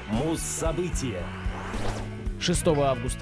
Муз-события. 6 августа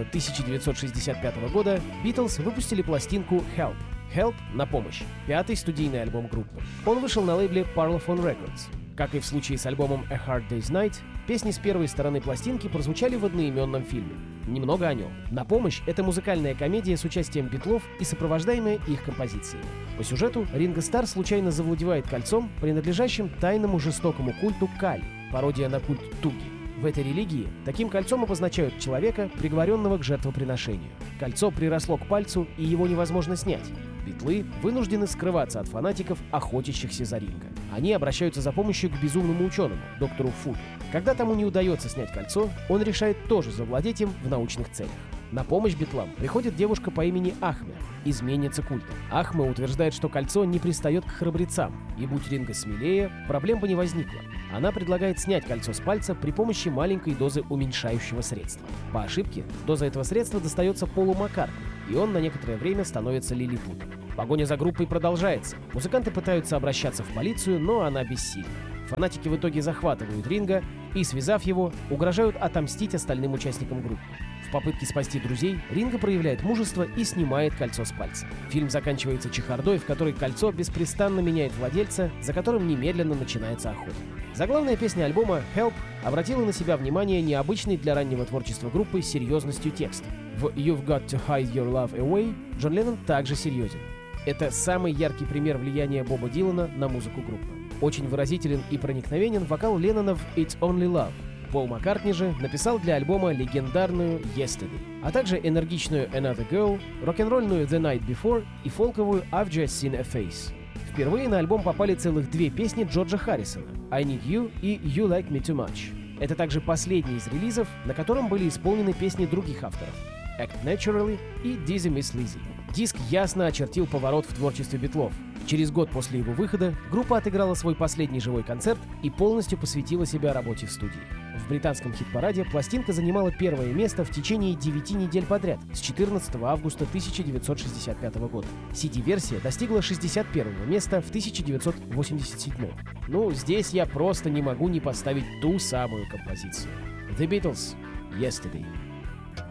1965 года Beatles выпустили пластинку «Help». «Help» на помощь, пятый студийный альбом группы. Он вышел на лейбле Parlophone Records. Как и в случае с альбомом «A Hard Day's Night», песни с первой стороны пластинки прозвучали в одноименном фильме. Немного о нем. «На помощь» — это музыкальная комедия с участием Битлов и сопровождаемая их композициями. По сюжету Ринго Старр случайно завладевает кольцом, принадлежащим тайному жестокому культу Кали, пародия на культ Туги. В этой религии таким кольцом обозначают человека, приговоренного к жертвоприношению. Кольцо приросло к пальцу, и его невозможно снять. Битлы вынуждены скрываться от фанатиков, охотящихся за Ринго. Они обращаются за помощью к безумному ученому, доктору Фуду. Когда тому не удается снять кольцо, он решает тоже завладеть им в научных целях. На помощь Битлам приходит девушка по имени Ахме, изменница культа. Ахме утверждает, что кольцо не пристает к храбрецам, и будь Ринго смелее, проблем бы не возникло. Она предлагает снять кольцо с пальца при помощи маленькой дозы уменьшающего средства. По ошибке, доза этого средства достается Полу Маккартни, и он на некоторое время становится лилипутом. Погоня за группой продолжается. Музыканты пытаются обращаться в полицию, но она бессильна. Фанатики в итоге захватывают Ринго и, связав его, угрожают отомстить остальным участникам группы. В попытке спасти друзей Ринго проявляет мужество и снимает кольцо с пальца. Фильм заканчивается чехардой, в которой кольцо беспрестанно меняет владельца, за которым немедленно начинается охота. Заглавная песня альбома «Help» обратила на себя внимание необычной для раннего творчества группы серьезностью текста. В «You've Got to Hide Your Love Away» Джон Леннон также серьезен. Это самый яркий пример влияния Боба Дилана на музыку группы. Очень выразителен и проникновенен вокал Леннона в «It's Only Love». Пол Маккартни же написал для альбома легендарную «Yesterday», а также энергичную «Another Girl», рок-н-ролльную «The Night Before» и фолковую «I've Just Seen a Face». Впервые на альбом попали целых две песни Джорджа Харрисона «I Need You» и «You Like Me Too Much». Это также последний из релизов, на котором были исполнены песни других авторов «Act Naturally» и «Dizzy Miss Lizzy». Диск ясно очертил поворот в творчестве Битлов. Через год после его выхода группа отыграла свой последний живой концерт и полностью посвятила себя работе в студии. В британском хит-параде пластинка занимала первое место в течение 9 недель подряд с 14 августа 1965 года. CD-версия достигла 61 места в 1987. Ну, здесь я просто не могу не поставить ту самую композицию. The Beatles, Yesterday.